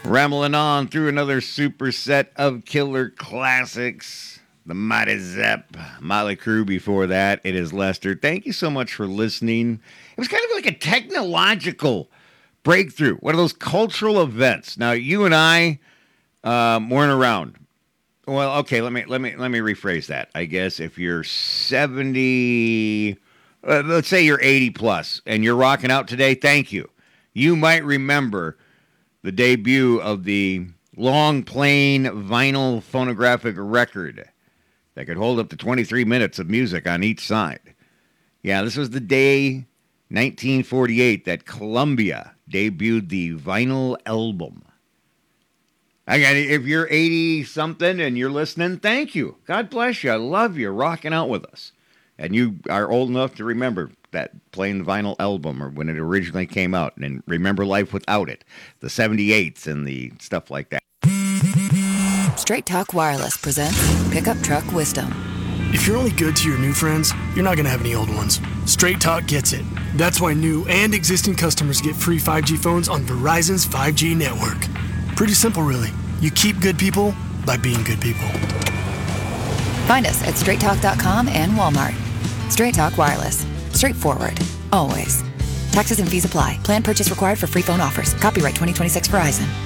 Rambling on through another super set of killer classics. The Mighty Zepp, Motley Crue before that. It is Lester. Thank you so much for listening. It was kind of like a technological breakthrough, one of those cultural events. Now, you and I weren't around. Well, okay, let me rephrase that. I guess if you're 70, let's say you're 80 plus, and you're rocking out today, thank you. You might remember the debut of the long plain vinyl phonographic record that could hold up to 23 minutes of music on each side. Yeah, this was the day, 1948, that Columbia debuted the vinyl album. Again, if you're 80-something and you're listening, thank you. God bless you. I love you rocking out with us. And you are old enough to remember that playing the vinyl album or when it originally came out and remember life without it. The 78s and the stuff like that. Straight Talk Wireless presents Pickup Truck Wisdom. If you're only good to your new friends, you're not going to have any old ones. Straight Talk gets it. That's why new and existing customers get free 5G phones on Verizon's 5G network. Pretty simple, really. You keep good people by being good people. Find us at straighttalk.com and Walmart. Straight Talk Wireless. Straightforward. Always. Taxes and fees apply. Plan purchase required for free phone offers. Copyright 2026 Verizon.